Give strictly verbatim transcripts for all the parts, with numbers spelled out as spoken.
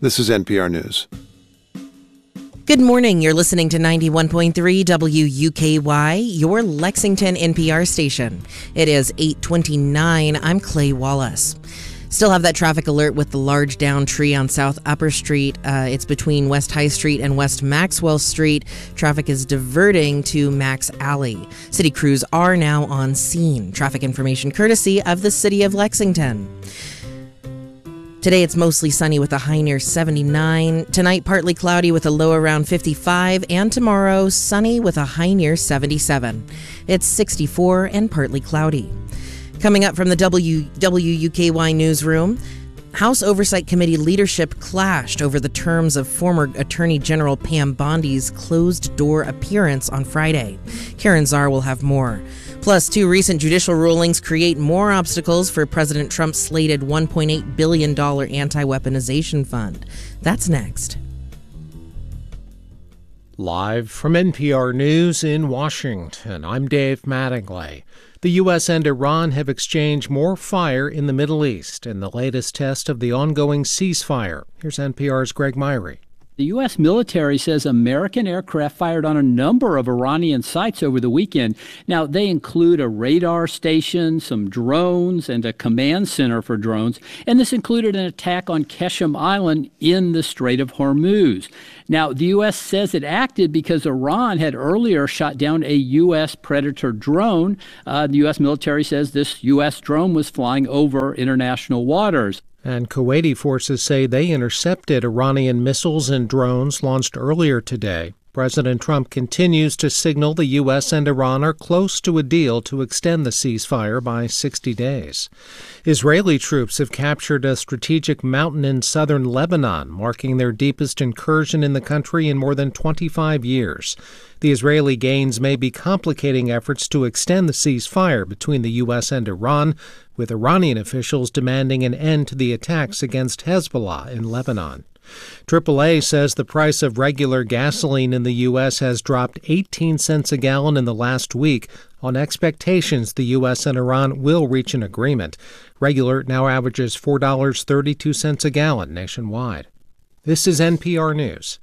This is N P R News. Good morning. You're listening to ninety-one point three W U K Y, your Lexington N P R station. It is eight twenty-nine. I'm Clay Wallace. Still have that traffic alert with the large down tree on South Upper Street. Uh, it's between West High Street and West Maxwell Street. Traffic is diverting to Max Alley. City crews are now on scene. Traffic information courtesy of the City of Lexington. Today it's mostly sunny with a high near seventy-nine. Tonight partly cloudy with a low around fifty-five. And tomorrow sunny with a high near seventy-seven. It's sixty-four and partly cloudy. Coming up from the W U K Y newsroom, House Oversight Committee leadership clashed over the terms of former Attorney General Pam Bondi's closed-door appearance on Friday. Karen Czar will have more. Plus, two recent judicial rulings create more obstacles for President Trump's slated one point eight billion dollars anti-weaponization fund. That's next. Live from N P R News in Washington, I'm Dave Mattingly. The U S and Iran have exchanged more fire in the Middle East in the latest test of the ongoing ceasefire. Here's N P R's Greg Myrie. The U S military says American aircraft fired on a number of Iranian sites over the weekend. Now, they include a radar station, some drones, and a command center for drones. And this included an attack on Qeshm Island in the Strait of Hormuz. Now, the U S says it acted because Iran had earlier shot down a U S Predator drone. Uh, the U S military says this U S drone was flying over international waters. And Kuwaiti forces say they intercepted Iranian missiles and drones launched earlier today. President Trump continues to signal the U S and Iran are close to a deal to extend the ceasefire by sixty days. Israeli troops have captured a strategic mountain in southern Lebanon, marking their deepest incursion in the country in more than twenty-five years. The Israeli gains may be complicating efforts to extend the ceasefire between the U S and Iran, with Iranian officials demanding an end to the attacks against Hezbollah in Lebanon. triple A says the price of regular gasoline in the U S has dropped eighteen cents a gallon in the last week on expectations the U S and Iran will reach an agreement. Regular now averages four dollars and thirty-two cents a gallon nationwide. This is N P R News.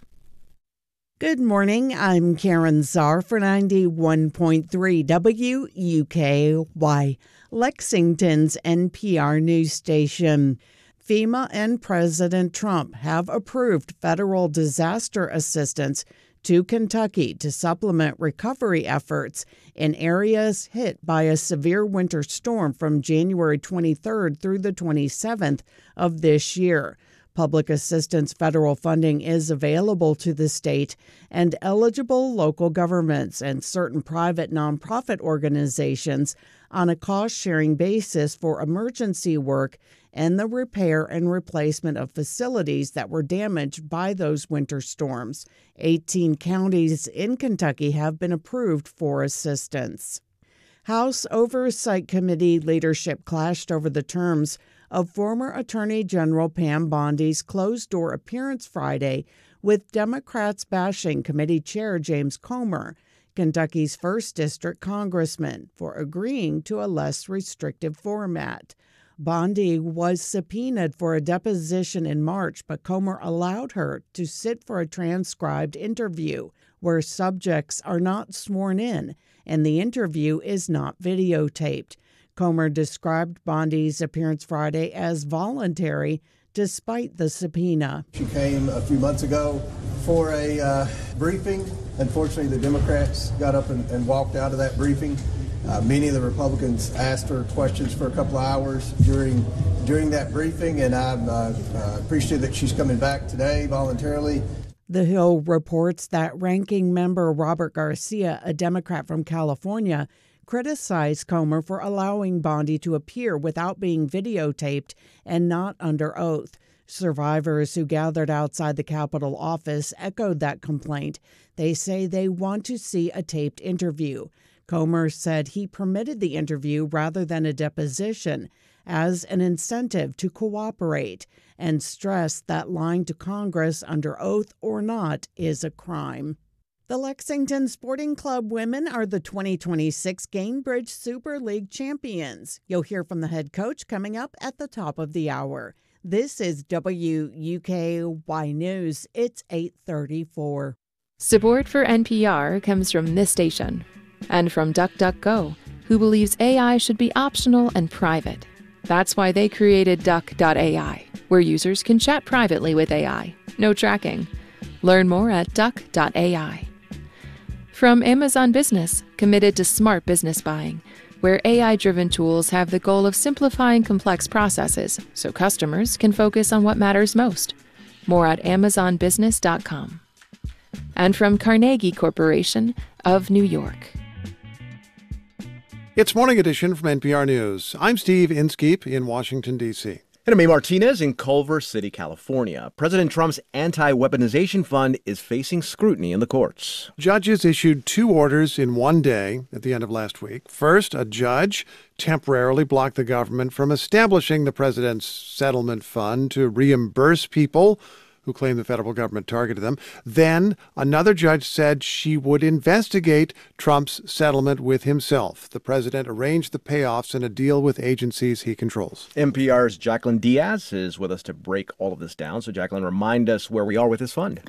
Good morning. I'm Karen Czar for ninety-one point three W U K Y, Lexington's N P R news station. FEMA and President Trump have approved federal disaster assistance to Kentucky to supplement recovery efforts in areas hit by a severe winter storm from January twenty-third through the twenty-seventh of this year. Public assistance federal funding is available to the state and eligible local governments and certain private nonprofit organizations on a cost-sharing basis for emergency work and the repair and replacement of facilities that were damaged by those winter storms. eighteen counties in Kentucky have been approved for assistance. House Oversight Committee leadership clashed over the terms of former Attorney General Pam Bondi's closed-door appearance Friday, with Democrats bashing committee chair James Comer, Kentucky's first district congressman, for agreeing to a less restrictive format. Bondi was subpoenaed for a deposition in March, but Comer allowed her to sit for a transcribed interview where subjects are not sworn in and the interview is not videotaped. Comer described Bondi's appearance Friday as voluntary despite the subpoena. She came a few months ago for a uh, briefing. Unfortunately, the Democrats got up and, and walked out of that briefing. Uh, many of the Republicans asked her questions for a couple of hours during during that briefing, and I uh, uh, appreciate that she's coming back today voluntarily. The Hill reports that ranking member Robert Garcia, a Democrat from California, criticized Comer for allowing Bondi to appear without being videotaped and not under oath. Survivors who gathered outside the Capitol office echoed that complaint. They say they want to see a taped interview. Comer said he permitted the interview rather than a deposition as an incentive to cooperate and stressed that lying to Congress under oath or not is a crime. The Lexington Sporting Club women are the twenty twenty-six Gainbridge Super League champions. You'll hear from the head coach coming up at the top of the hour. This is W U K Y News. It's eight thirty-four. Support for N P R comes from this station and from DuckDuckGo, who believes A I should be optional and private. That's why they created Duck dot A I, where users can chat privately with A I. No tracking. Learn more at Duck dot A I. From Amazon Business, committed to smart business buying, where A I-driven tools have the goal of simplifying complex processes so customers can focus on what matters most. More at amazon business dot com. And from Carnegie Corporation of New York. It's Morning Edition from N P R News. I'm Steve Inskeep in Washington, D C And I'm May Martinez in Culver City, California. President Trump's anti-weaponization fund is facing scrutiny in the courts. Judges issued two orders in one day at the end of last week. First, a judge temporarily blocked the government from establishing the president's settlement fund to reimburse people who claim the federal government targeted them. Then another judge said she would investigate Trump's settlement with himself. The president arranged the payoffs in a deal with agencies he controls. N P R's Jacqueline Diaz is with us to break all of this down. So, Jacqueline, remind us where we are with this fund.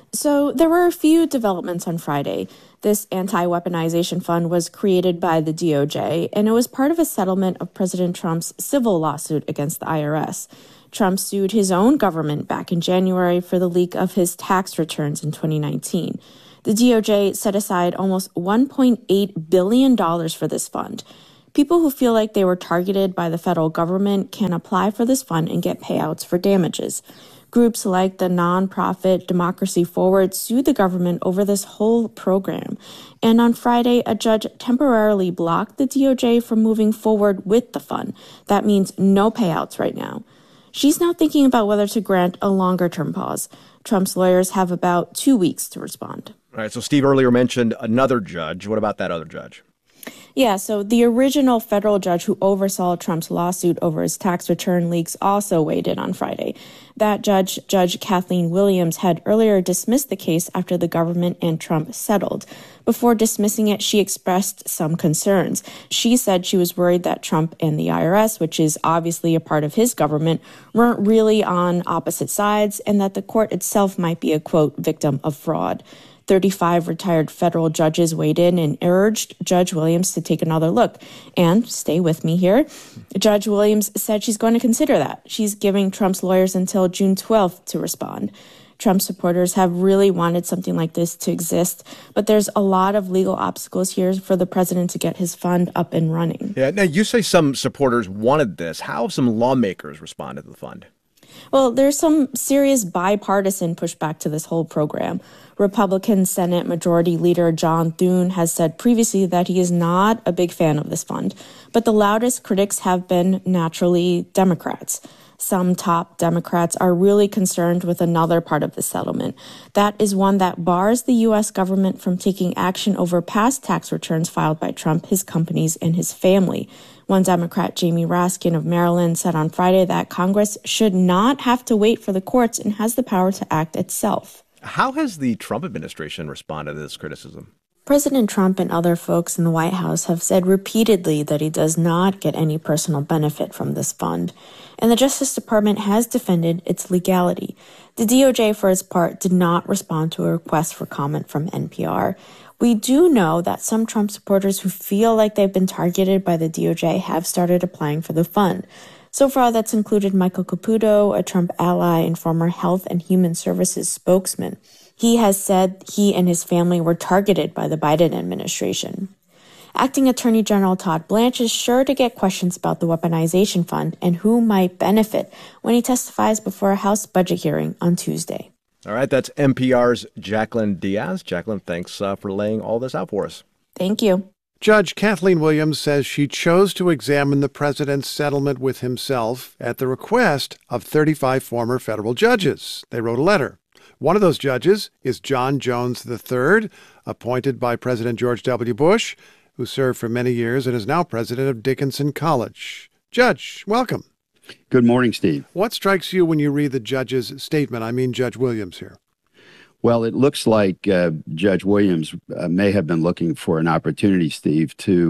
So there were a few developments on Friday. This anti-weaponization fund was created by the D O J, and it was part of a settlement of President Trump's civil lawsuit against the I R S. Trump sued his own government back in January for the leak of his tax returns in twenty nineteen. The D O J set aside almost one point eight billion dollars for this fund. People who feel like they were targeted by the federal government can apply for this fund and get payouts for damages. Groups like the nonprofit Democracy Forward sued the government over this whole program. And on Friday, a judge temporarily blocked the D O J from moving forward with the fund. That means no payouts right now. She's now thinking about whether to grant a longer-term pause. Trump's lawyers have about two weeks to respond. All right, so Steve earlier mentioned another judge. What about that other judge? Yeah, so the original federal judge who oversaw Trump's lawsuit over his tax return leaks also weighed in on Friday. That judge, Judge Kathleen Williams, had earlier dismissed the case after the government and Trump settled. Before dismissing it, she expressed some concerns. She said she was worried that Trump and the I R S, which is obviously a part of his government, weren't really on opposite sides, and that the court itself might be a, quote, victim of fraud. thirty-five retired federal judges weighed in and urged Judge Williams to take another look. And stay with me here. Judge Williams said she's going to consider that. She's giving Trump's lawyers until June twelfth to respond. Trump supporters have really wanted something like this to exist, but there's a lot of legal obstacles here for the president to get his fund up and running. Yeah. Now, you say some supporters wanted this. How have some lawmakers responded to the fund? Well, there's some serious bipartisan pushback to this whole program. Republican Senate Majority Leader John Thune has said previously that he is not a big fan of this fund, but the loudest critics have been naturally Democrats. Some top Democrats are really concerned with another part of the settlement. That is one that bars the U S government from taking action over past tax returns filed by Trump, his companies, and his family. One Democrat, Jamie Raskin of Maryland, said on Friday that Congress should not have to wait for the courts and has the power to act itself. How has the Trump administration responded to this criticism? President Trump and other folks in the White House have said repeatedly that he does not get any personal benefit from this fund, and the Justice Department has defended its legality. The D O J, for its part, did not respond to a request for comment from N P R. We do know that some Trump supporters who feel like they've been targeted by the D O J have started applying for the fund. So far, that's included Michael Caputo, a Trump ally and former Health and Human Services spokesman. He has said he and his family were targeted by the Biden administration. Acting Attorney General Todd Blanche is sure to get questions about the weaponization fund and who might benefit when he testifies before a House budget hearing on Tuesday. All right, that's N P R's Jacqueline Diaz. Jacqueline, thanks uh, for laying all this out for us. Thank you. Judge Kathleen Williams says she chose to examine the president's settlement with himself at the request of thirty-five former federal judges. They wrote a letter. One of those judges is John Jones the third, appointed by President George W. Bush, who served for many years and is now president of Dickinson College. Judge, welcome. Good morning, Steve. What strikes you when you read the judge's statement? I mean, Judge Williams here. Well, it looks like uh, Judge Williams uh, may have been looking for an opportunity, Steve, to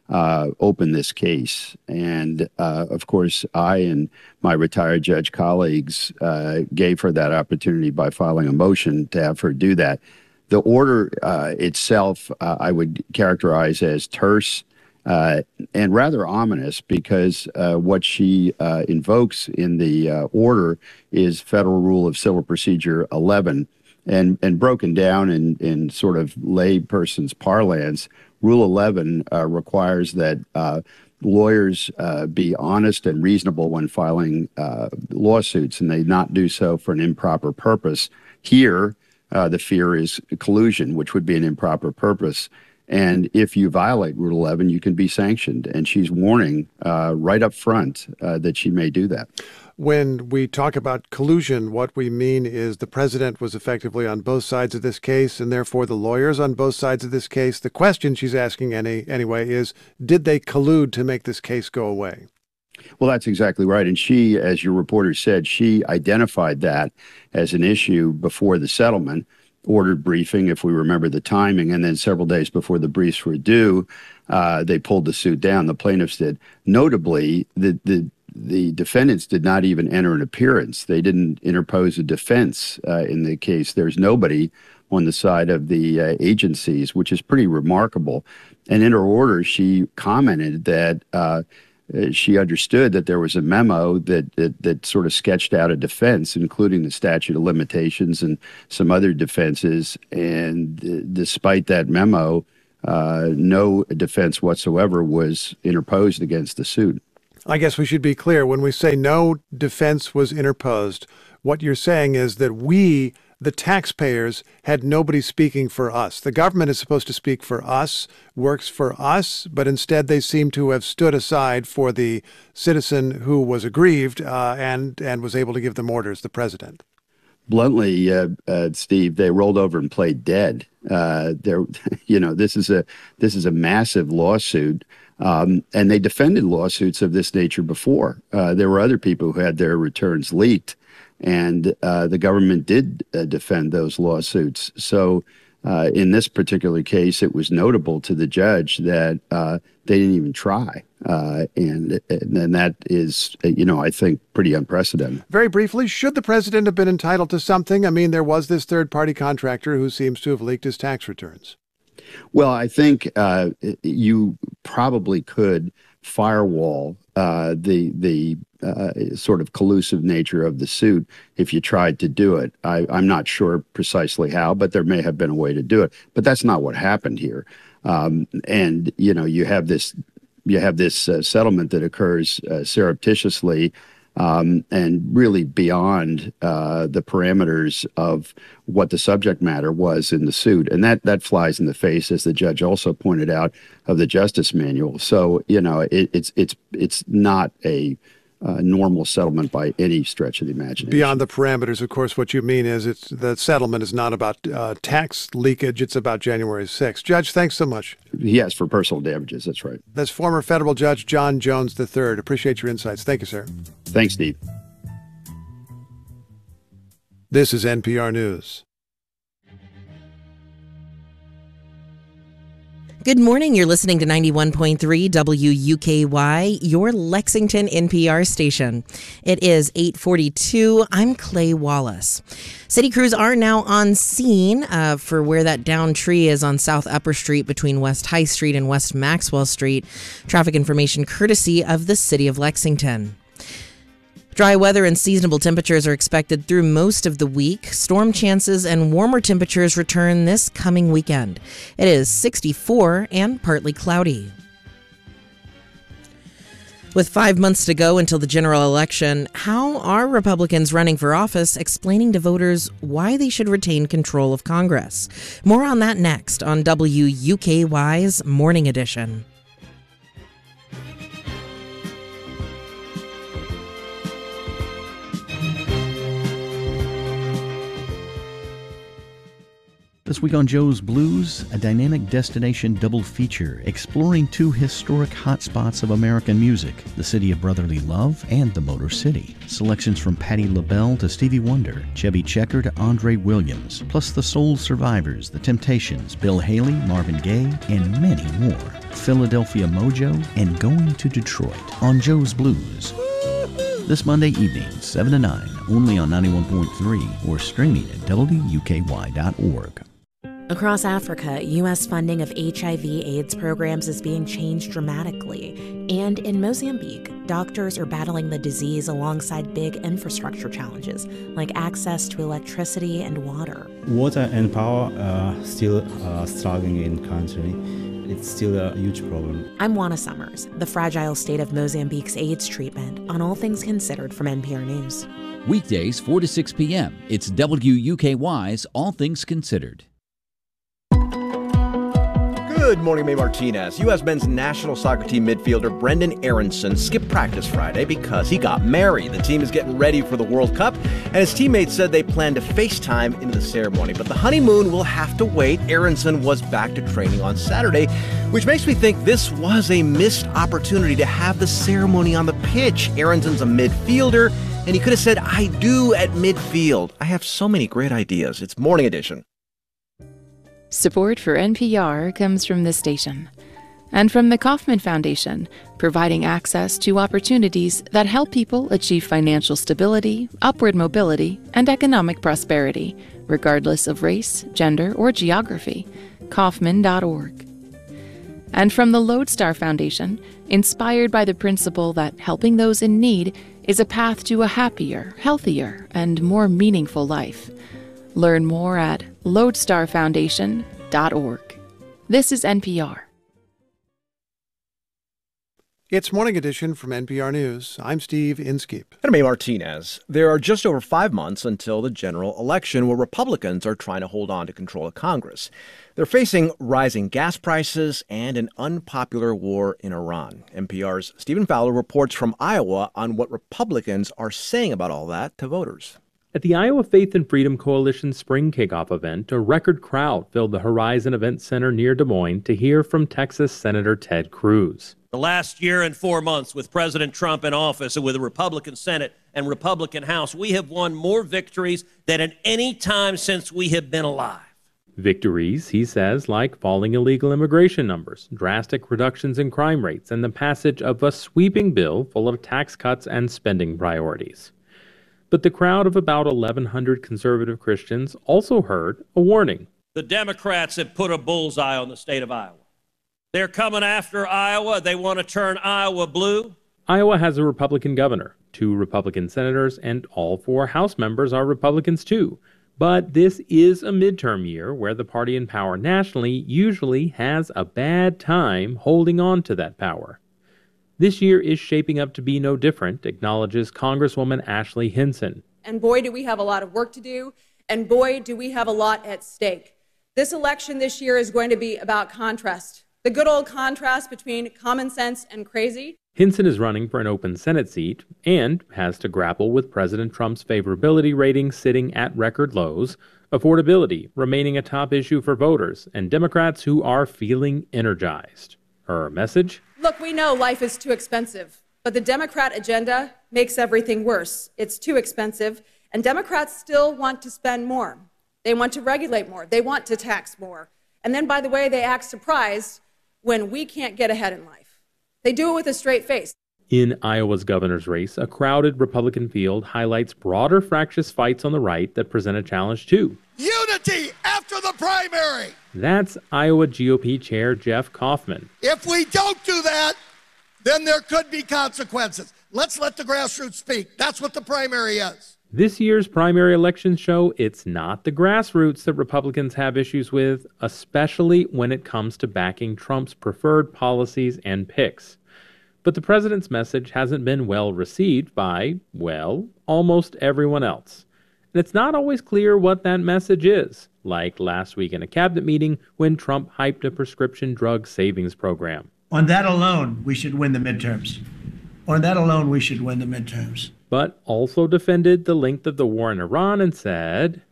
uh, open this case. And uh, of course, I and my retired judge colleagues uh, gave her that opportunity by filing a motion to have her do that. The order uh, itself, uh, I would characterize as terse uh, and rather ominous, because uh, what she uh, invokes in the uh, order is Federal Rule of Civil Procedure eleven. And, and broken down in, in sort of layperson's parlance, Rule eleven uh, requires that uh, lawyers uh, be honest and reasonable when filing uh, lawsuits, and they not do so for an improper purpose. Here, uh, the fear is collusion, which would be an improper purpose. And if you violate Rule eleven, you can be sanctioned. And she's warning uh, right up front uh, that she may do that. When we talk about collusion, what we mean is the president was effectively on both sides of this case, and therefore the lawyers on both sides of this case. The question she's asking any, anyway is, did they collude to make this case go away? Well, that's exactly right. And she, as your reporter said, she identified that as an issue before the settlement, ordered briefing, if we remember the timing, and then several days before the briefs were due, uh, they pulled the suit down. The plaintiffs did. Notably, the the The defendants did not even enter an appearance. They didn't interpose a defense uh, in the case. There's nobody on the side of the uh, agencies, which is pretty remarkable. And in her order, she commented that uh, she understood that there was a memo that, that that sort of sketched out a defense, including the statute of limitations and some other defenses. And uh, despite that memo, uh, no defense whatsoever was interposed against the suit. I guess we should be clear. When we say no defense was interposed, what you're saying is that we, the taxpayers, had nobody speaking for us. The government is supposed to speak for us, works for us, but instead they seem to have stood aside for the citizen who was aggrieved uh, and, and was able to give them orders, the president. Bluntly, uh, uh, Steve, they rolled over and played dead. Uh, there, you know, this is a this is a massive lawsuit. Um, and they defended lawsuits of this nature before. Uh, there were other people who had their returns leaked, and uh, the government did uh, defend those lawsuits. So uh, in this particular case, it was notable to the judge that uh, they didn't even try. Uh, and, and that is, you know, I think pretty unprecedented. Very briefly, should the president have been entitled to something? I mean, there was this third-party contractor who seems to have leaked his tax returns. Well, I think uh, you probably could firewall uh, the the uh, sort of collusive nature of the suit if you tried to do it. I, I'm not sure precisely how, but there may have been a way to do it. But that's not what happened here. Um, and you know, you have this you have this uh, settlement that occurs uh, surreptitiously. Um, and really beyond uh, the parameters of what the subject matter was in the suit. And that that flies in the face, as the judge also pointed out, of the Justice Manual. So, you know, it, it's it's it's not a uh, normal settlement by any stretch of the imagination. Beyond the parameters, of course, what you mean is it's the settlement is not about uh, tax leakage. It's about January sixth. Judge, thanks so much. Yes, for personal damages. That's right. That's former federal judge John Jones the third. Appreciate your insights. Thank you, sir. Thanks, Steve. This is N P R News. Good morning. You're listening to ninety-one point three W U K Y, your Lexington N P R station. It is eight forty-two. I'm Clay Wallace. City crews are now on scene uh, for where that downed tree is on South Upper Street between West High Street and West Maxwell Street. Traffic information courtesy of the City of Lexington. Dry weather and seasonable temperatures are expected through most of the week. Storm chances and warmer temperatures return this coming weekend. It is sixty-four and partly cloudy. With five months to go until the general election, how are Republicans running for office explaining to voters why they should retain control of Congress? More on that next on W U K Y's Morning Edition. This week on Joe's Blues, a dynamic destination double feature exploring two historic hotspots of American music, the city of brotherly love and the Motor City. Selections from Patti LaBelle to Stevie Wonder, Chubby Checker to Andre Williams, plus the Soul Survivors, The Temptations, Bill Haley, Marvin Gaye, and many more. Philadelphia Mojo and Going to Detroit on Joe's Blues. This Monday evening, seven to nine, only on ninety-one point three or streaming at W U K Y dot org. Across Africa, U S funding of H I V AIDS programs is being changed dramatically. And in Mozambique, doctors are battling the disease alongside big infrastructure challenges, like access to electricity and water. Water and power are still uh, struggling in the country. It's still a huge problem. I'm Juana Summers, the fragile state of Mozambique's AIDS treatment, on All Things Considered from N P R News. Weekdays, four to six p.m. It's W U K Y's All Things Considered. Good morning, May Martinez. U S men's national soccer team midfielder Brenden Aaronson skipped practice Friday because he got married. The team is getting ready for the World Cup, and his teammates said they plan to FaceTime into the ceremony. But the honeymoon will have to wait. Aaronson was back to training on Saturday, which makes me think this was a missed opportunity to have the ceremony on the pitch. Aaronson's a midfielder, and he could have said, "I do" at midfield. I have so many great ideas. It's Morning Edition. Support for N P R comes from this station and from the Kauffman Foundation, providing access to opportunities that help people achieve financial stability, upward mobility, and economic prosperity, regardless of race, gender, or geography. Kauffman dot org. And from the Lodestar Foundation, inspired by the principle that helping those in need is a path to a happier, healthier, and more meaningful life. Learn more at lodestar foundation dot org. This is N P R. It's Morning Edition from N P R News. I'm Steve Inskeep. And I'm May Martinez. There are just over five months until the general election, where Republicans are trying to hold on to control of Congress. They're facing rising gas prices and an unpopular war in Iran. N P R's Stephen Fowler reports from Iowa on what Republicans are saying about all that to voters. At the Iowa Faith and Freedom Coalition spring kickoff event, a record crowd filled the Horizon Event Center near Des Moines to hear from Texas Senator Ted Cruz. The last year and four months with President Trump in office and with a Republican Senate and Republican House, we have won more victories than at any time since we have been alive. Victories, he says, like falling illegal immigration numbers, drastic reductions in crime rates, and the passage of a sweeping bill full of tax cuts and spending priorities. But the crowd of about eleven hundred conservative Christians also heard a warning. The Democrats have put a bullseye on the state of Iowa. They're coming after Iowa. They want to turn Iowa blue. Iowa has a Republican governor, two Republican senators, and all four House members are Republicans too. But this is a midterm year where the party in power nationally usually has a bad time holding on to that power. This year is shaping up to be no different, acknowledges Congresswoman Ashley Hinson. And boy, do we have a lot of work to do, and boy, do we have a lot at stake. This election this year is going to be about contrast, the good old contrast between common sense and crazy. Hinson is running for an open Senate seat and has to grapple with President Trump's favorability rating sitting at record lows, affordability remaining a top issue for voters, and Democrats who are feeling energized. Her message? Look, we know life is too expensive, but the Democrat agenda makes everything worse. It's too expensive, and Democrats still want to spend more. They want to regulate more. They want to tax more. And then, by the way, they act surprised when we can't get ahead in life. They do it with a straight face. In Iowa's governor's race, a crowded Republican field highlights broader fractious fights on the right that present a challenge too. Unity after the primary. That's Iowa G O P Chair Jeff Kauffman. If we don't do that, then there could be consequences. Let's let the grassroots speak. That's what the primary is. This year's primary elections show it's not the grassroots that Republicans have issues with, especially when it comes to backing Trump's preferred policies and picks. But the president's message hasn't been well received by, well, almost everyone else. And it's not always clear what that message is, like last week in a cabinet meeting when Trump hyped a prescription drug savings program. On that alone, we should win the midterms. On that alone, we should win the midterms. But also defended the length of the war in Iran and said,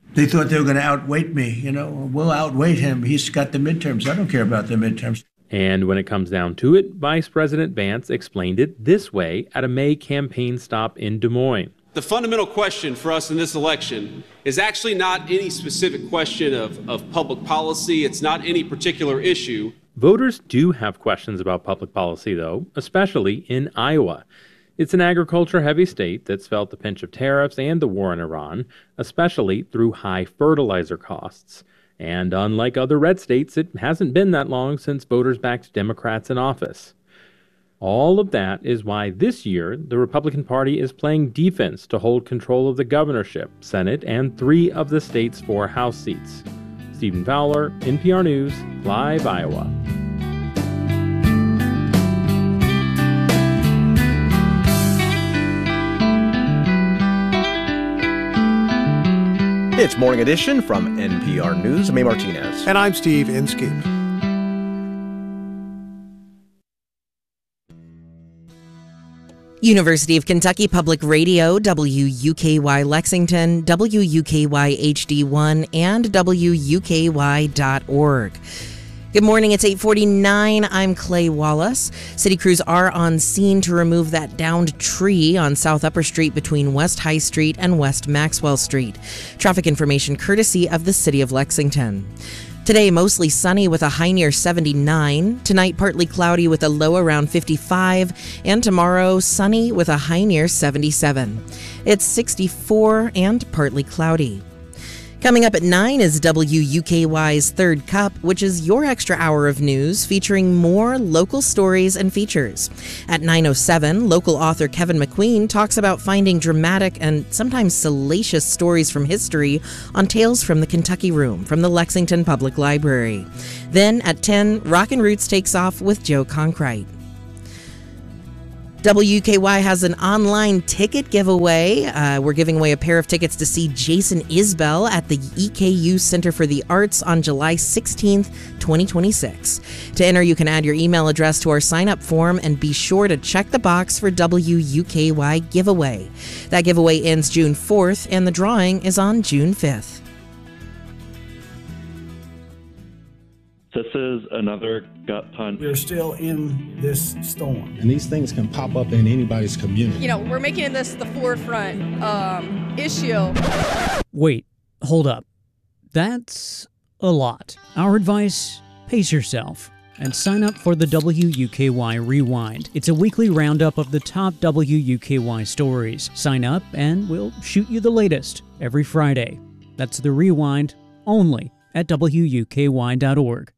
They thought they were going to outweight me. You know, we'll outweight him. He's got the midterms. I don't care about the midterms. And when it comes down to it, Vice President Vance explained it this way at a May campaign stop in Des Moines. The fundamental question for us in this election is actually not any specific question of, of public policy. It's not any particular issue. Voters do have questions about public policy, though, especially in Iowa. It's an agriculture-heavy state that's felt the pinch of tariffs and the war in Iran, especially through high fertilizer costs. And unlike other red states, it hasn't been that long since voters backed Democrats in office. All of that is why this year the Republican Party is playing defense to hold control of the governorship, Senate, and three of the state's four House seats. Stephen Fowler, N P R News, Live, Iowa. It's Morning Edition from N P R News. I'm May Martinez. And I'm Steve Inskeep. University of Kentucky Public Radio, W U K Y Lexington, W U K Y H D one, and W U K Y dot org. Good morning, it's eight forty-nine. I'm Clay Wallace. City crews are on scene to remove that downed tree on South Upper Street between West High Street and West Maxwell Street. Traffic information courtesy of the City of Lexington. Today, mostly sunny with a high near seventy-nine. Tonight, partly cloudy with a low around fifty-five. And tomorrow, sunny with a high near seventy-seven. It's sixty-four and partly cloudy. Coming up at nine is W U K Y's Third Cup, which is your extra hour of news featuring more local stories and features. At nine oh seven, local author Kevin McQueen talks about finding dramatic and sometimes salacious stories from history on Tales from the Kentucky Room from the Lexington Public Library. Then at ten, Rockin' Roots takes off with Joe Conkright. W U K Y has an online ticket giveaway. Uh, we're giving away a pair of tickets to see Jason Isbell at the E K U Center for the Arts on July sixteenth, twenty twenty-six. To enter, you can add your email address to our sign-up form and be sure to check the box for W U K Y giveaway. That giveaway ends June fourth, and the drawing is on June fifth. This is another gut punch. We're still in this storm. And these things can pop up in anybody's community. You know, we're making this the forefront um, issue. Wait, hold up. That's a lot. Our advice, pace yourself and sign up for the W U K Y Rewind. It's a weekly roundup of the top W U K Y stories. Sign up and we'll shoot you the latest every Friday. That's the Rewind, only at W U K Y dot org.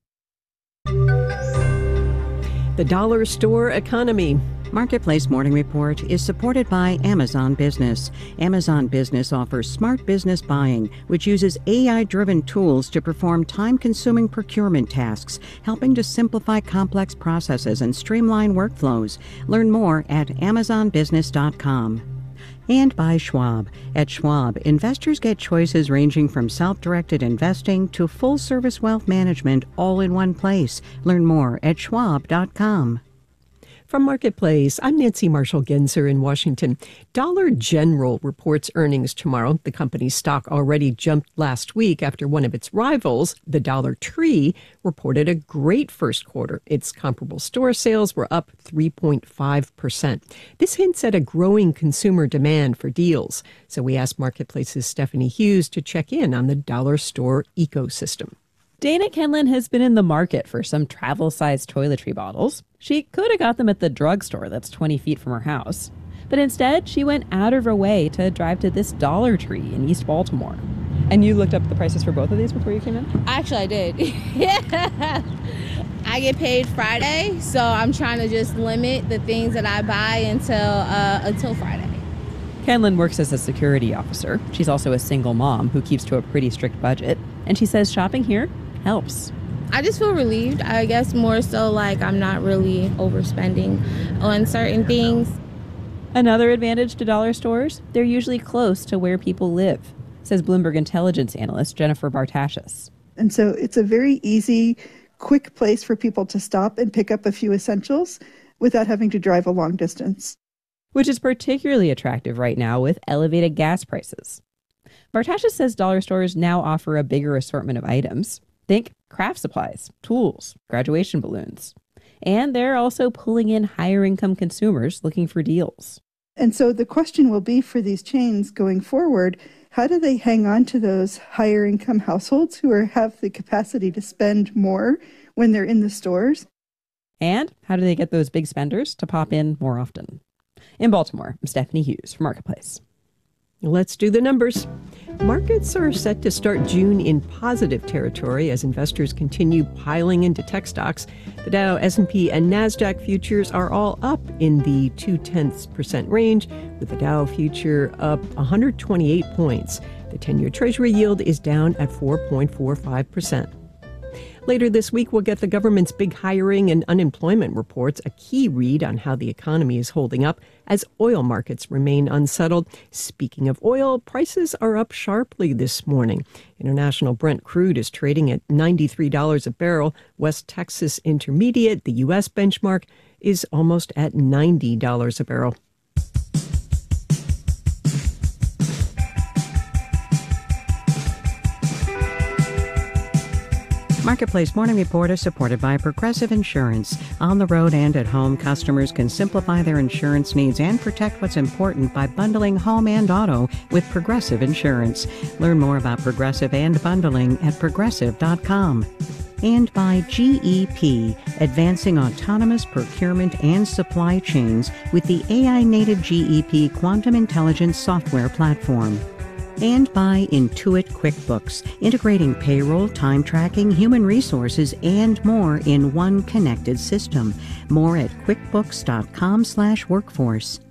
The Dollar Store Economy. Marketplace Morning Report is supported by Amazon Business. Amazon Business offers smart business buying, which uses A I-driven tools to perform time-consuming procurement tasks, helping to simplify complex processes and streamline workflows. Learn more at amazon business dot com. And by Schwab. At Schwab, investors get choices ranging from self-directed investing to full-service wealth management all in one place. Learn more at schwab dot com. From Marketplace, I'm Nancy Marshall-Genzer in Washington. Dollar General reports earnings tomorrow. The company's stock already jumped last week after one of its rivals, the Dollar Tree, reported a great first quarter. Its comparable store sales were up three point five percent. This hints at a growing consumer demand for deals. So we asked Marketplace's Stephanie Hughes to check in on the dollar store ecosystem. Dana Kenlin has been in the market for some travel-sized toiletry bottles. She could have got them at the drugstore that's twenty feet from her house. But instead, she went out of her way to drive to this Dollar Tree in East Baltimore. And you looked up the prices for both of these before you came in? Actually, I did. Yeah. I get paid Friday, so I'm trying to just limit the things that I buy until uh, until Friday. Kenlin works as a security officer. She's also a single mom who keeps to a pretty strict budget. And she says shopping here helps. I just feel relieved. I guess more so like I'm not really overspending on certain things. Another advantage to dollar stores, they're usually close to where people live, says Bloomberg intelligence analyst Jennifer Bartashis. And so it's a very easy, quick place for people to stop and pick up a few essentials without having to drive a long distance. Which is particularly attractive right now with elevated gas prices. Bartasha says dollar stores now offer a bigger assortment of items. Think craft supplies, tools, graduation balloons. And they're also pulling in higher income consumers looking for deals. And so the question will be for these chains going forward, how do they hang on to those higher income households who are, have the capacity to spend more when they're in the stores? And how do they get those big spenders to pop in more often? In Baltimore, I'm Stephanie Hughes for Marketplace. Let's do the numbers. Markets are set to start June in positive territory as investors continue piling into tech stocks. The Dow, S and P, and NASDAQ futures are all up in the two-tenths percent range, with the Dow future up one hundred twenty-eight points. The ten-year Treasury yield is down at four point four five percent. Later this week, we'll get the government's big hiring and unemployment reports, a key read on how the economy is holding up as oil markets remain unsettled. Speaking of oil, prices are up sharply this morning. International Brent crude is trading at ninety-three dollars a barrel. West Texas Intermediate, the U S benchmark, is almost at ninety dollars a barrel. Marketplace Morning Report is supported by Progressive Insurance. On the road and at home, customers can simplify their insurance needs and protect what's important by bundling home and auto with Progressive Insurance. Learn more about Progressive and bundling at progressive dot com. And by G E P, advancing autonomous procurement and supply chains with the A I-native G E P Quantum Intelligence software platform. And by Intuit QuickBooks, integrating payroll, time tracking, human resources, and more in one connected system. More at quickbooks dot com slash workforce.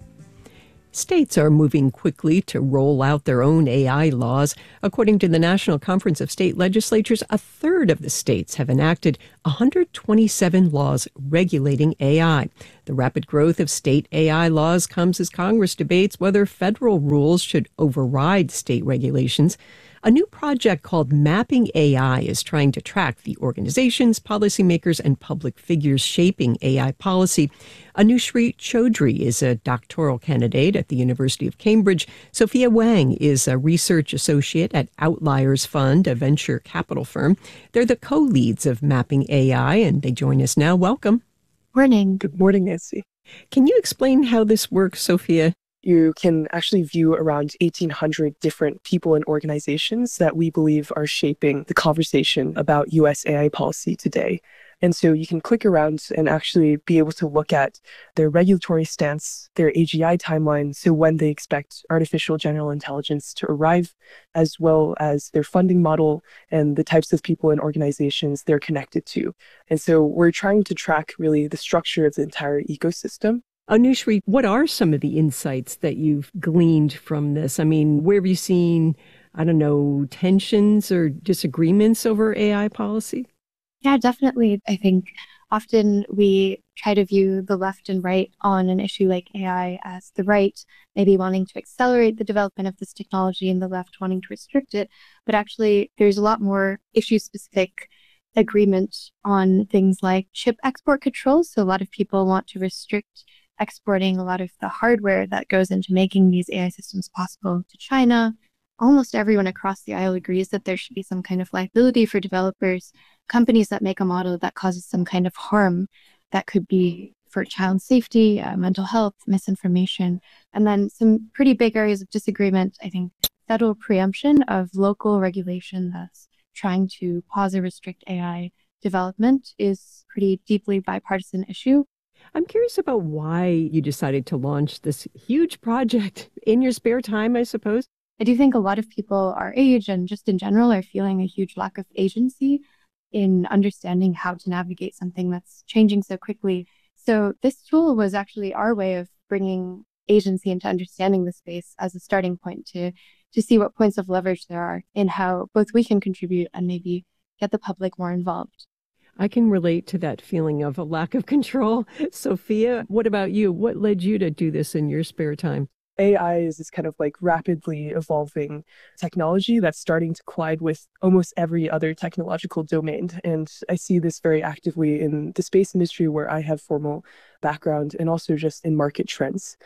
States are moving quickly to roll out their own A I laws. According to the National Conference of State Legislatures, a third of the states have enacted one hundred twenty-seven laws regulating A I. The rapid growth of state A I laws comes as Congress debates whether federal rules should override state regulations. A new project called Mapping A I is trying to track the organizations, policymakers, and public figures shaping A I policy. Anushree Chaudhry is a doctoral candidate at the University of Cambridge. Sophia Wang is a research associate at Outliers Fund, a venture capital firm. They're the co-leads of Mapping A I, and they join us now. Welcome. Morning. Good morning, Nancy. Can you explain how this works, Sophia? You can actually view around eighteen hundred different people and organizations that we believe are shaping the conversation about U S A I policy today. And so you can click around and actually be able to look at their regulatory stance, their A G I timeline, so when they expect artificial general intelligence to arrive, as well as their funding model and the types of people and organizations they're connected to. And so we're trying to track really the structure of the entire ecosystem. Anushree, what are some of the insights that you've gleaned from this? I mean, where have you seen, I don't know, tensions or disagreements over A I policy? Yeah, definitely. I think often we try to view the left and right on an issue like A I as the right, maybe wanting to accelerate the development of this technology, and the left wanting to restrict it. But actually, there's a lot more issue-specific agreement on things like chip export controls. So a lot of people want to restrict exporting a lot of the hardware that goes into making these A I systems possible to China. Almost everyone across the aisle agrees that there should be some kind of liability for developers, companies that make a model that causes some kind of harm that could be for child safety, uh, mental health, misinformation. And then some pretty big areas of disagreement, I think, federal preemption of local regulation that's trying to pause or restrict A I development is pretty deeply bipartisan issue. I'm curious about why you decided to launch this huge project in your spare time, I suppose. I do think a lot of people our age and just in general are feeling a huge lack of agency in understanding how to navigate something that's changing so quickly. So this tool was actually our way of bringing agency into understanding the space as a starting point to, to see what points of leverage there are in how both we can contribute and maybe get the public more involved. I can relate to that feeling of a lack of control. Sophia, what about you? What led you to do this in your spare time? A I is this kind of like rapidly evolving technology that's starting to collide with almost every other technological domain. And I see this very actively in the space industry where I have formal background and also just in market trends.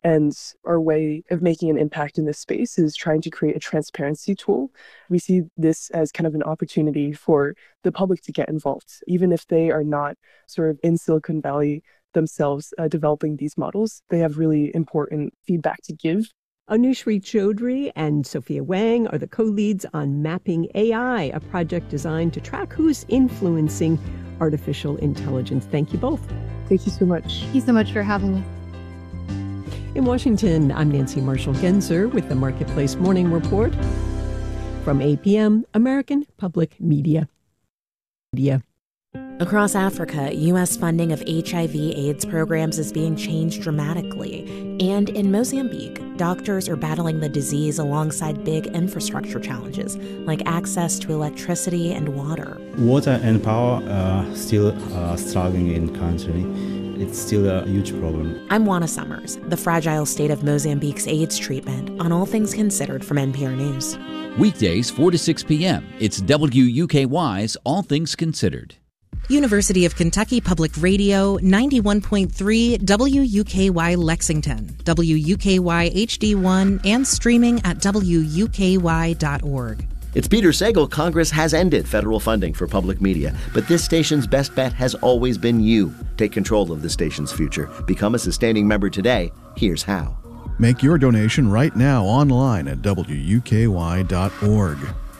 And our way of making an impact in this space is trying to create a transparency tool. We see this as kind of an opportunity for the public to get involved, even if they are not sort of in Silicon Valley themselves uh, developing these models. They have really important feedback to give. Anushree Chaudhry and Sophia Wang are the co-leads on Mapping A I, a project designed to track who's influencing artificial intelligence. Thank you both. Thank you so much. Thank you so much for having me. In Washington, I'm Nancy Marshall-Genzer with the Marketplace Morning Report from A P M, American Public Media. Media. Across Africa, U S funding of H I V AIDS programs is being changed dramatically. And in Mozambique, doctors are battling the disease alongside big infrastructure challenges, like access to electricity and water. Water and power are still uh, struggling in the country. It's still a huge problem. I'm Juana Summers, the fragile state of Mozambique's AIDS treatment on All Things Considered from N P R News. Weekdays, four to six p.m. It's W U K Y's All Things Considered. University of Kentucky Public Radio, ninety-one point three W U K Y Lexington, W U K Y H D one, and streaming at W U K Y dot org. It's Peter Sagal. Congress has ended federal funding for public media, but this station's best bet has always been you. Take control of the station's future. Become a sustaining member today. Here's how. Make your donation right now online at W U K Y dot org.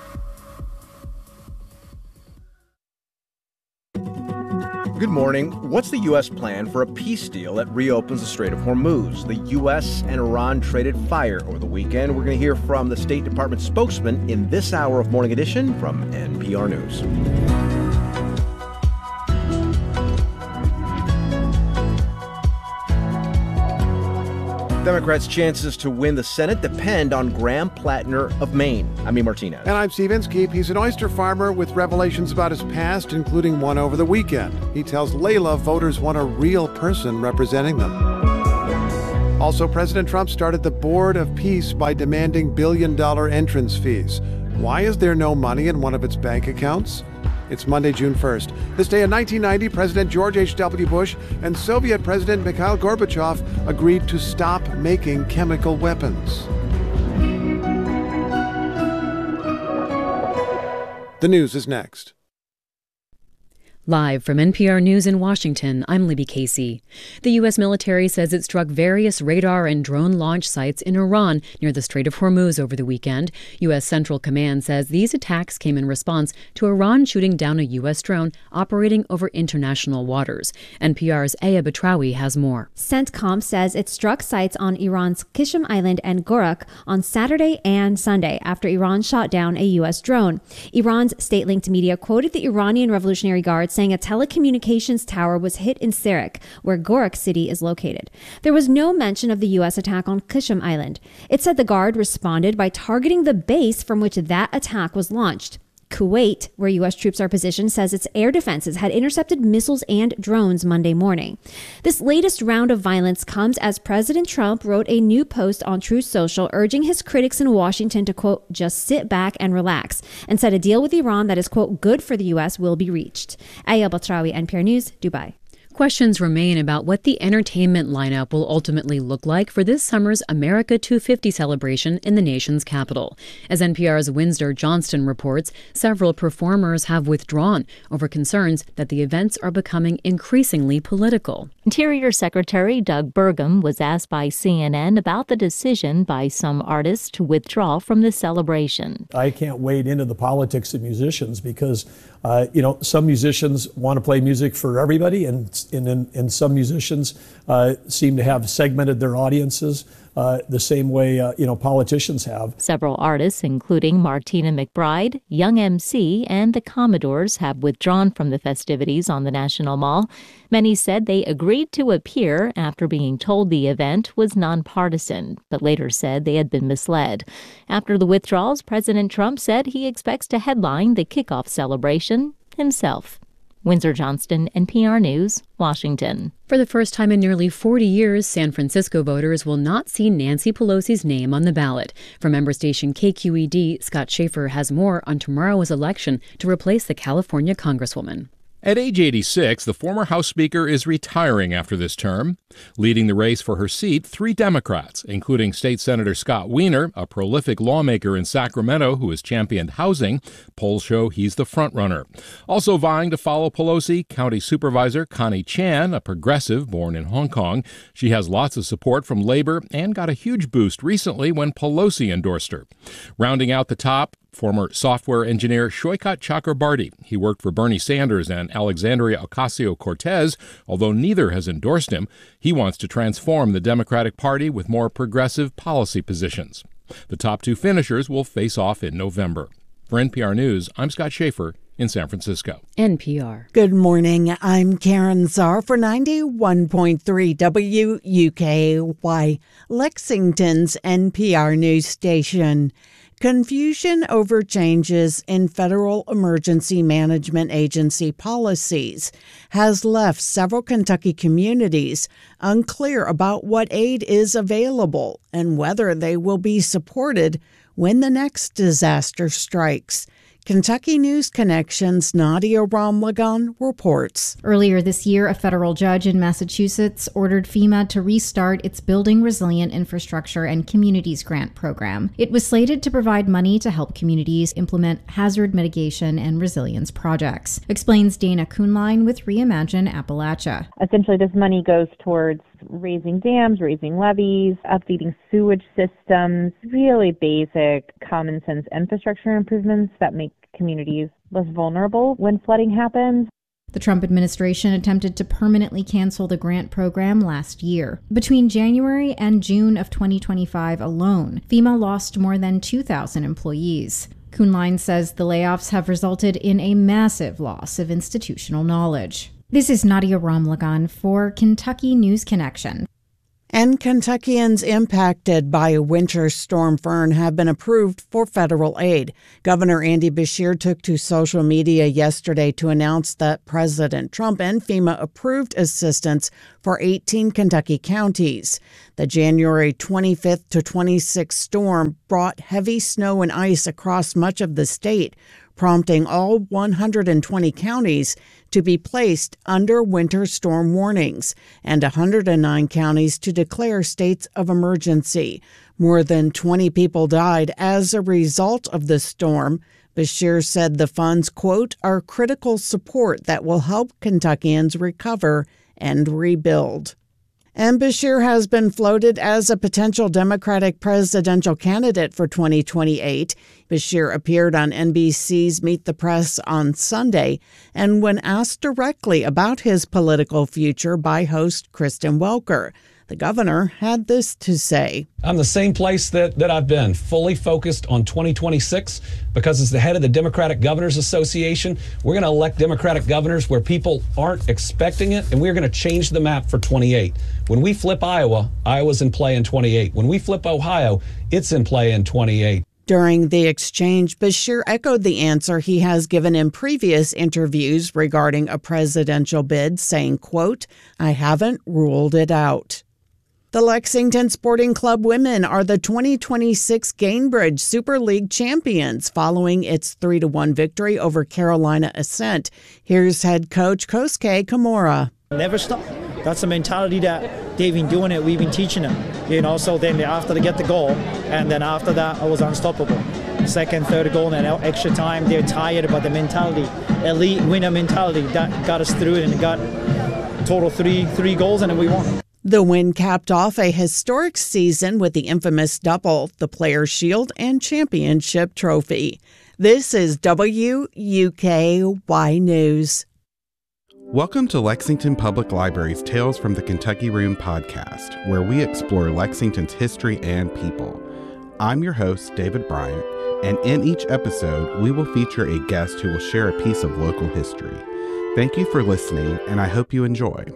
Good morning. What's the U S plan for a peace deal that reopens the Strait of Hormuz? The U S and Iran traded fire over the weekend. We're going to hear from the State Department spokesman in this hour of Morning Edition from N P R News. Democrats' chances to win the Senate depend on Graham Plattner of Maine. I'm E. Martinez. And I'm Steve Inskeep. He's an oyster farmer with revelations about his past, including one over the weekend. He tells Layla voters want a real person representing them. Also, President Trump started the Board of Peace by demanding billion-dollar entrance fees. Why is there no money in one of its bank accounts? It's Monday, June first. This day in nineteen ninety, President George H W. Bush and Soviet President Mikhail Gorbachev agreed to stop making chemical weapons. The news is next. Live from N P R News in Washington, I'm Libby Casey. The U S military says it struck various radar and drone launch sites in Iran near the Strait of Hormuz over the weekend. U S Central Command says these attacks came in response to Iran shooting down a U S drone operating over international waters. N P R's Aya Batrawi has more. CENTCOM says it struck sites on Iran's Qishm Island and Gorak on Saturday and Sunday after Iran shot down a U S drone. Iran's state-linked media quoted the Iranian Revolutionary Guard saying a telecommunications tower was hit in Sirak, where Gorak City is located. There was no mention of the U S attack on Qishm Island. It said the Guard responded by targeting the base from which that attack was launched. Kuwait, where U S troops are positioned, says its air defenses had intercepted missiles and drones Monday morning. This latest round of violence comes as President Trump wrote a new post on Truth Social urging his critics in Washington to, quote, just sit back and relax, and said a deal with Iran that is, quote, good for the U S will be reached. Aya Batrawi, N P R News, Dubai. Questions remain about what the entertainment lineup will ultimately look like for this summer's America two fifty celebration in the nation's capital. As N P R's Winsor Johnston reports, several performers have withdrawn over concerns that the events are becoming increasingly political. Interior Secretary Doug Burgum was asked by C N N about the decision by some artists to withdraw from the celebration. I can't wade into the politics of musicians because, uh, you know, some musicians want to play music for everybody, and And, and, and some musicians uh, seem to have segmented their audiences uh, the same way, uh, you know, politicians have. Several artists, including Martina McBride, Young M C, and the Commodores, have withdrawn from the festivities on the National Mall. Many said they agreed to appear after being told the event was nonpartisan, but later said they had been misled. After the withdrawals, President Trump said he expects to headline the kickoff celebration himself. Winsor Johnston, N P R News, Washington. For the first time in nearly forty years, San Francisco voters will not see Nancy Pelosi's name on the ballot. For member station K Q E D, Scott Schaefer has more on tomorrow's election to replace the California Congresswoman. At age eighty-six, the former House Speaker is retiring after this term. Leading the race for her seat, three Democrats, including State Senator Scott Wiener, a prolific lawmaker in Sacramento who has championed housing. Polls show he's the frontrunner. Also vying to follow Pelosi, County Supervisor Connie Chan, a progressive born in Hong Kong. She has lots of support from Labor and got a huge boost recently when Pelosi endorsed her. Rounding out the top, former software engineer Shoykat Chakrabarty. He worked for Bernie Sanders and Alexandria Ocasio-Cortez, although neither has endorsed him. He wants to transform the Democratic Party with more progressive policy positions. The top two finishers will face off in November. For N P R News, I'm Scott Schaefer in San Francisco. N P R. Good morning. I'm Karen Czar for ninety-one point three W U K Y, Lexington's N P R news station. Confusion over changes in Federal Emergency Management Agency policies has left several Kentucky communities unclear about what aid is available and whether they will be supported when the next disaster strikes. Kentucky News Connection's Nadia Ramlagan reports. Earlier this year, a federal judge in Massachusetts ordered FEMA to restart its Building Resilient Infrastructure and Communities Grant program. It was slated to provide money to help communities implement hazard mitigation and resilience projects, explains Dana Kuhnlein with Reimagine Appalachia. Essentially, this money goes towards raising dams, raising levees, updating sewage systems, really basic common sense infrastructure improvements that make communities less vulnerable when flooding happens. The Trump administration attempted to permanently cancel the grant program last year. Between January and June of twenty twenty-five alone, FEMA lost more than two thousand employees. Kuhnlein says the layoffs have resulted in a massive loss of institutional knowledge. This is Nadia Ramlagan for Kentucky News Connection. And Kentuckians impacted by a winter storm Fern have been approved for federal aid. Governor Andy Beshear took to social media yesterday to announce that President Trump and FEMA approved assistance for eighteen Kentucky counties. The January twenty-fifth to twenty-sixth storm brought heavy snow and ice across much of the state, prompting all one hundred twenty counties to be placed under winter storm warnings and one hundred nine counties to declare states of emergency. More than twenty people died as a result of the storm. Beshear said the funds, quote, are critical support that will help Kentuckians recover and rebuild. And Beshear has been floated as a potential Democratic presidential candidate for twenty twenty-eight. Beshear appeared on N B C's Meet the Press on Sunday, and when asked directly about his political future by host Kristen Welker, the governor had this to say. I'm the same place that, that I've been, fully focused on twenty twenty-six, because as the head of the Democratic Governors Association, we're going to elect Democratic governors where people aren't expecting it, and we're going to change the map for twenty-eight. When we flip Iowa, Iowa's in play in twenty-eight. When we flip Ohio, it's in play in twenty-eight. During the exchange, Beshear echoed the answer he has given in previous interviews regarding a presidential bid, saying, quote, I haven't ruled it out. The Lexington Sporting Club women are the twenty twenty-six Gainbridge Super League champions following its three to one victory over Carolina Ascent. Here's head coach Kosuke Kimura. Never stop. That's the mentality that they've been doing it. We've been teaching them. You know, so then after they get the goal, and then after that, I was unstoppable. Second, third goal, and extra time, they're tired, but the mentality, elite winner mentality, that got us through it and got total three three goals, and then we won. The win capped off a historic season with the infamous double, the Players' Shield and Championship Trophy. This is W U K Y News. Welcome to Lexington Public Library's Tales from the Kentucky Room podcast, where we explore Lexington's history and people. I'm your host, David Bryant, and in each episode, we will feature a guest who will share a piece of local history. Thank you for listening, and I hope you enjoy.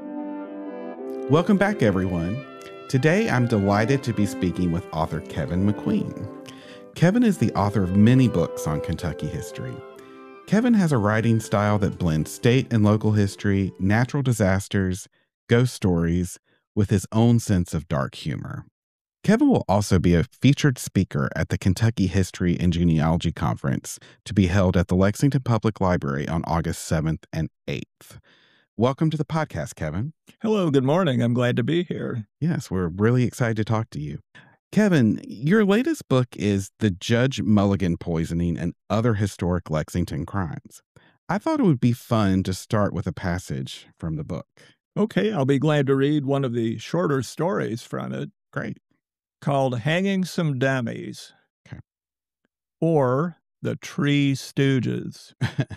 Welcome back, everyone. Today, I'm delighted to be speaking with author Kevin McQueen. Kevin is the author of many books on Kentucky history. Kevin has a writing style that blends state and local history, natural disasters, ghost stories, with his own sense of dark humor. Kevin will also be a featured speaker at the Kentucky History and Genealogy Conference to be held at the Lexington Public Library on August seventh and eighth. Welcome to the podcast, Kevin. Hello, good morning. I'm glad to be here. Yes, we're really excited to talk to you. Kevin, your latest book is The Judge Mulligan Poisoning and Other Historic Lexington Crimes. I thought it would be fun to start with a passage from the book. Okay, I'll be glad to read one of the shorter stories from it. Great. Called Hanging Some Dummies. Okay. Or The Tree Stooges.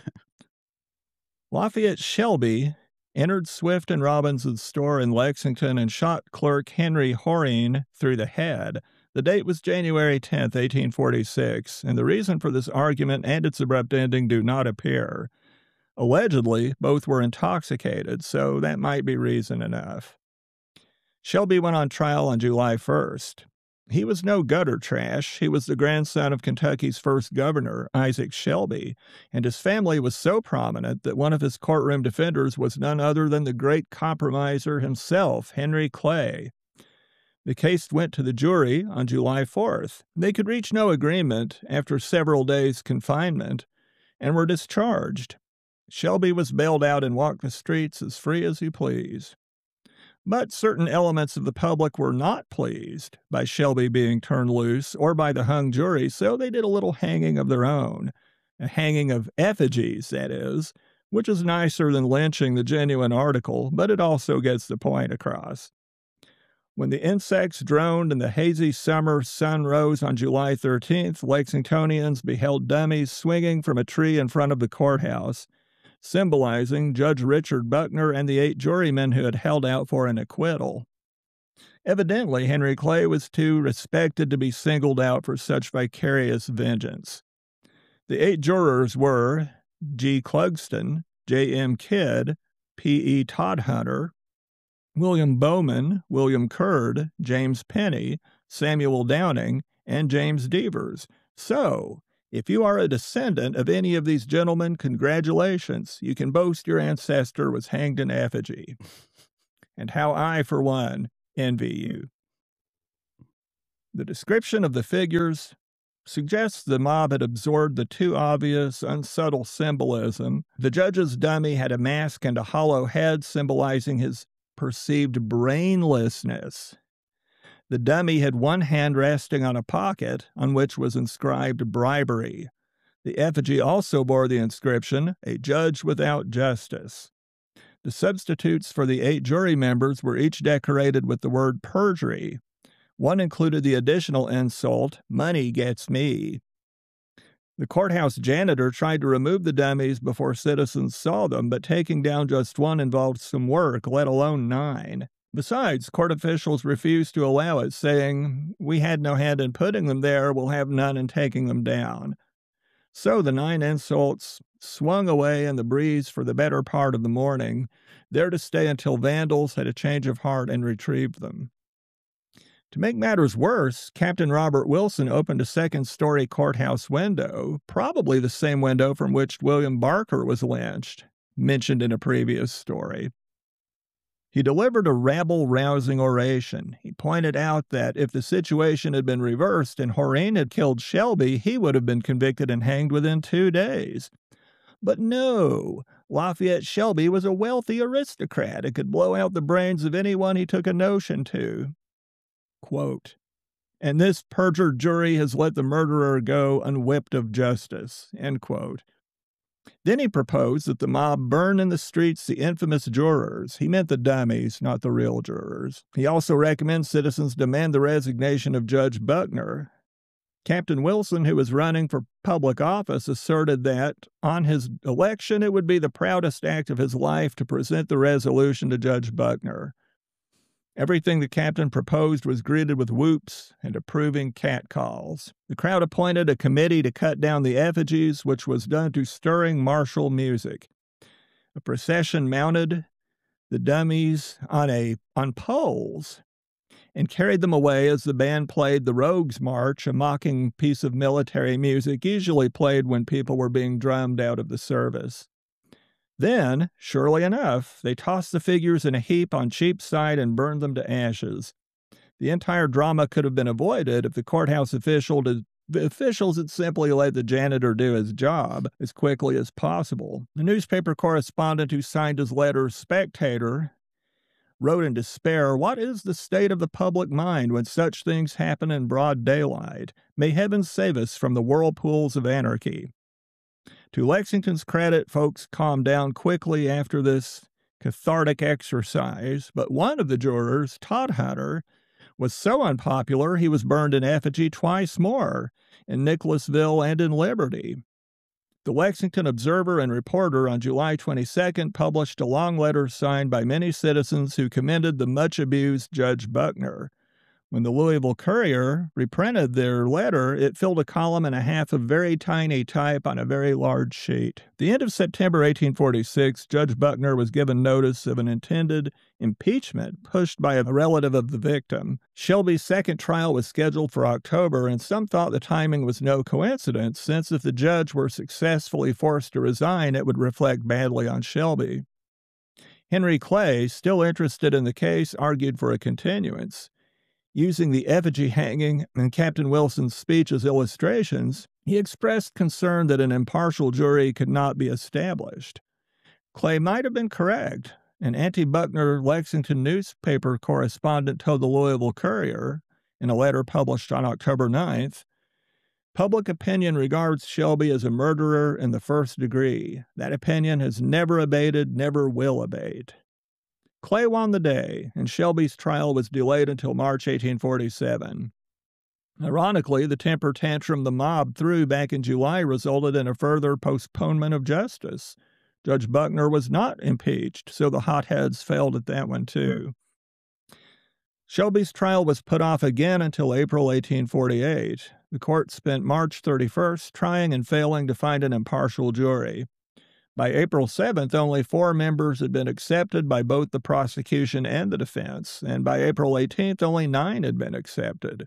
Lafayette Shelby entered Swift and Robinson's store in Lexington and shot clerk Henry Horine through the head. The date was January tenth, eighteen forty-six, and the reason for this argument and its abrupt ending do not appear. Allegedly, both were intoxicated, so that might be reason enough. Shelby went on trial on July first. He was no gutter trash. He was the grandson of Kentucky's first governor, Isaac Shelby, and his family was so prominent that one of his courtroom defenders was none other than the great compromiser himself, Henry Clay. The case went to the jury on July fourth. They could reach no agreement after several days' confinement and were discharged. Shelby was bailed out and walked the streets as free as you please. But certain elements of the public were not pleased by Shelby being turned loose or by the hung jury, so they did a little hanging of their own. A hanging of effigies, that is, which is nicer than lynching the genuine article, but it also gets the point across. When the insects droned and the hazy summer sun rose on July thirteenth, Lexingtonians beheld dummies swinging from a tree in front of the courthouse, symbolizing Judge Richard Buckner and the eight jurymen who had held out for an acquittal. Evidently, Henry Clay was too respected to be singled out for such vicarious vengeance. The eight jurors were G. Clugston, J. M. Kidd, P. E. Todhunter, William Bowman, William Curd, James Penny, Samuel Downing, and James Devers. So, if you are a descendant of any of these gentlemen, congratulations. You can boast your ancestor was hanged in effigy. And how I, for one, envy you. The description of the figures suggests the mob had absorbed the too obvious, unsubtle symbolism. The judge's dummy had a mask and a hollow head symbolizing his perceived brainlessness. The dummy had one hand resting on a pocket on which was inscribed bribery. The effigy also bore the inscription, a judge without justice. The substitutes for the eight jury members were each decorated with the word perjury. One included the additional insult, money gets me. The courthouse janitor tried to remove the dummies before citizens saw them, but taking down just one involved some work, let alone nine. Besides, court officials refused to allow it, saying, "We had no hand in putting them there, we'll have none in taking them down." So the nine insults swung away in the breeze for the better part of the morning, there to stay until vandals had a change of heart and retrieved them. To make matters worse, Captain Robert Wilson opened a second-story courthouse window, probably the same window from which William Barker was lynched, mentioned in a previous story. He delivered a rabble-rousing oration. He pointed out that if the situation had been reversed and Horine had killed Shelby, he would have been convicted and hanged within two days. But no, Lafayette Shelby was a wealthy aristocrat and could blow out the brains of anyone he took a notion to. Quote, "And this perjured jury has let the murderer go unwhipped of justice," end quote. Then he proposed that the mob burn in the streets the infamous jurors. He meant the dummies, not the real jurors. He also recommends citizens demand the resignation of Judge Buckner. Captain Wilson, who was running for public office, asserted that on his election it would be the proudest act of his life to present the resolution to Judge Buckner. Everything the captain proposed was greeted with whoops and approving catcalls. The crowd appointed a committee to cut down the effigies, which was done to stirring martial music. A procession mounted the dummies on a on poles and carried them away as the band played the Rogues' March, a mocking piece of military music usually played when people were being drummed out of the service. Then, surely enough, they tossed the figures in a heap on Cheapside and burned them to ashes. The entire drama could have been avoided if the courthouse official did, the officials had simply let the janitor do his job as quickly as possible. The newspaper correspondent who signed his letter, Spectator, wrote in despair, "What is the state of the public mind when such things happen in broad daylight? May heaven save us from the whirlpools of anarchy." To Lexington's credit, folks calmed down quickly after this cathartic exercise, but one of the jurors, Todd Hunter, was so unpopular he was burned in effigy twice more, in Nicholasville and in Liberty. The Lexington Observer and Reporter on July twenty-second published a long letter signed by many citizens who commended the much-abused Judge Buckner. When the Louisville Courier reprinted their letter, it filled a column and a half of very tiny type on a very large sheet. At the end of September eighteen forty-six, Judge Buckner was given notice of an intended impeachment pushed by a relative of the victim. Shelby's second trial was scheduled for October, and some thought the timing was no coincidence, since if the judge were successfully forced to resign, it would reflect badly on Shelby. Henry Clay, still interested in the case, argued for a continuance. Using the effigy hanging and Captain Wilson's speech as illustrations, he expressed concern that an impartial jury could not be established. Clay might have been correct. An anti-Buckner Lexington newspaper correspondent told the Louisville Courier, in a letter published on October ninth, "Public opinion regards Shelby as a murderer in the first degree. That opinion has never abated, never will abate." Clay won the day, and Shelby's trial was delayed until March eighteen forty-seven. Ironically, the temper tantrum the mob threw back in July resulted in a further postponement of justice. Judge Buckner was not impeached, so the hotheads failed at that one too. Shelby's trial was put off again until April eighteen forty-eight. The court spent March thirty-first trying and failing to find an impartial jury. By April seventh, only four members had been accepted by both the prosecution and the defense, and by April eighteenth, only nine had been accepted.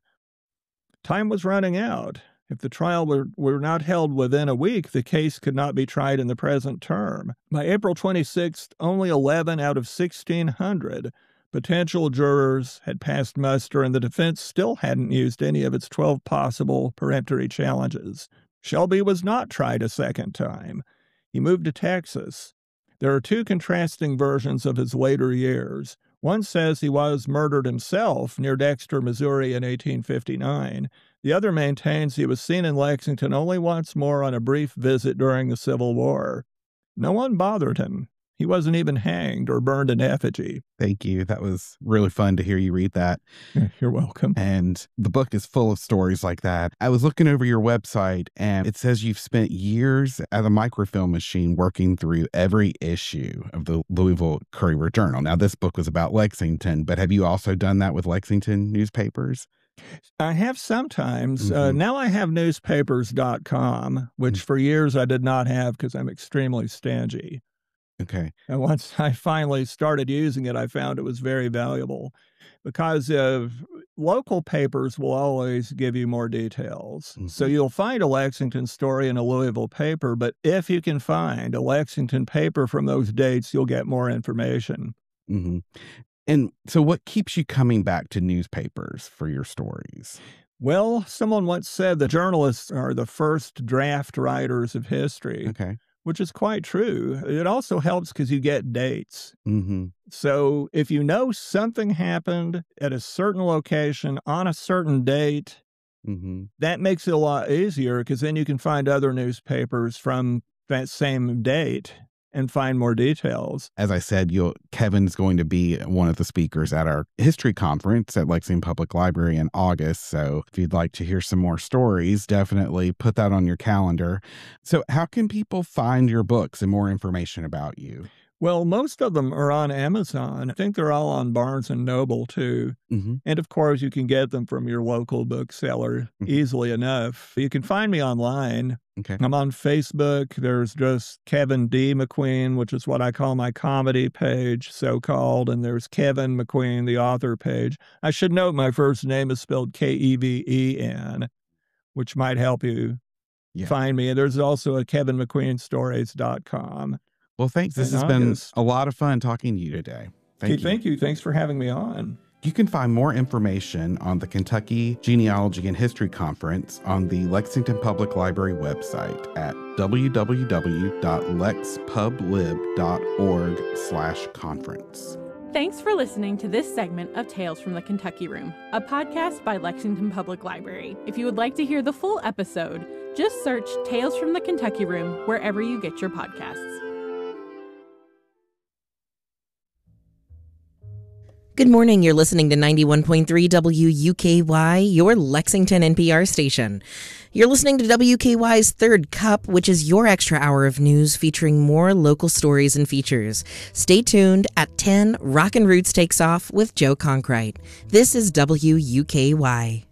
Time was running out. If the trial were, were not held within a week, the case could not be tried in the present term. By April twenty-sixth, only eleven out of sixteen hundred potential jurors had passed muster, and the defense still hadn't used any of its twelve possible peremptory challenges. Shelby was not tried a second time. He moved to Texas. There are two contrasting versions of his later years. One says he was murdered himself near Dexter, Missouri in eighteen fifty-nine. The other maintains he was seen in Lexington only once more on a brief visit during the Civil War. No one bothered him. He wasn't even hanged or burned in effigy. Thank you. That was really fun to hear you read that. You're welcome. And the book is full of stories like that. I was looking over your website, and it says you've spent years at a microfilm machine working through every issue of the Louisville Courier Journal. Now, this book was about Lexington, but have you also done that with Lexington newspapers? I have sometimes. Mm-hmm. Uh, now I have newspapers dot com, which mm-hmm. for years I did not have because I'm extremely stingy. Okay. And once I finally started using it, I found it was very valuable because of local papers will always give you more details. Mm-hmm. So you'll find a Lexington story in a Louisville paper, but if you can find a Lexington paper from those dates, you'll get more information. Mm-hmm. And so what keeps you coming back to newspapers for your stories? Well, someone once said that journalists are the first draft writers of history. Okay. Which is quite true. It also helps because you get dates. Mm-hmm. So if you know something happened at a certain location on a certain date, mm-hmm. that makes it a lot easier because then you can find other newspapers from that same date and find more details. As I said, you'll, Kevin's going to be one of the speakers at our history conference at Lexington Public Library in August. So if you'd like to hear some more stories, definitely put that on your calendar. So how can people find your books and more information about you? Well, most of them are on Amazon. I think they're all on Barnes and Noble, too. Mm-hmm. And, of course, you can get them from your local bookseller mm-hmm. easily enough. You can find me online. Okay. I'm on Facebook. There's just Kevin D. McQueen, which is what I call my comedy page, so-called. And there's Kevin McQueen, the author page. I should note my first name is spelled K E V E N, which might help you yeah. find me. And there's also a Kevin McQueen Stories dot com. Well, thanks. This has been a lot of fun talking to you today. Thank okay, you. Thank you. Thanks for having me on. You can find more information on the Kentucky Genealogy and History Conference on the Lexington Public Library website at w w w dot lex pub lib dot org slash conference. Thanks for listening to this segment of Tales from the Kentucky Room, a podcast by Lexington Public Library. If you would like to hear the full episode, just search Tales from the Kentucky Room wherever you get your podcasts. Good morning. You're listening to ninety-one point three W U K Y, your Lexington N P R station. You're listening to W K Y's Third Cup, which is your extra hour of news featuring more local stories and features. Stay tuned. At ten, Rockin' Roots takes off with Joe Conkright. This is W U K Y.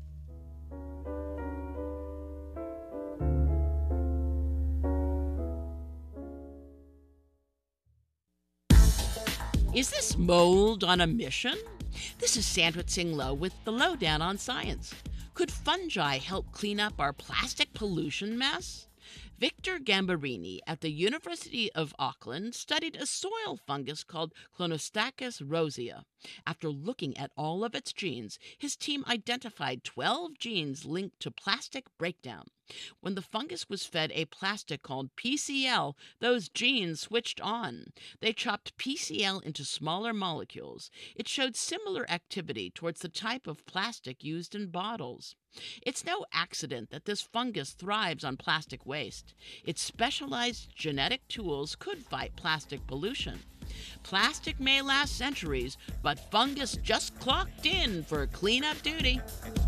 Is this mold on a mission? This is Sandra Tsing Loh with the Lowdown on Science. Could fungi help clean up our plastic pollution mess? Victor Gambarini at the University of Auckland studied a soil fungus called Clonostochus rosea. After looking at all of its genes, his team identified twelve genes linked to plastic breakdown. When the fungus was fed a plastic called P C L, those genes switched on. They chopped P C L into smaller molecules. It showed similar activity towards the type of plastic used in bottles. It's no accident that this fungus thrives on plastic waste. Its specialized genetic tools could fight plastic pollution. Plastic may last centuries, but fungus just clocked in for cleanup duty.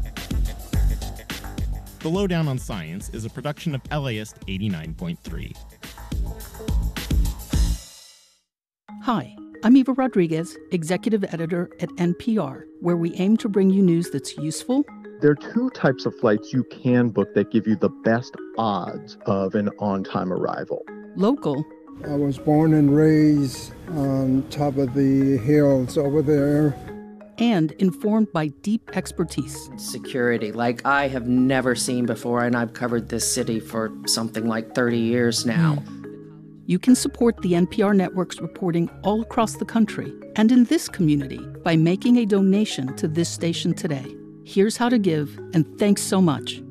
The Lowdown on Science is a production of L A I S T eighty-nine point three. Hi, I'm Eva Rodriguez, Executive Editor at N P R, where we aim to bring you news that's useful. There are two types of flights you can book that give you the best odds of an on-time arrival. Local. I was born and raised on top of the hills over there. And informed by deep expertise. Security, like I have never seen before, and I've covered this city for something like thirty years now. You can support the N P R network's reporting all across the country and in this community by making a donation to this station today. Here's how to give, and thanks so much.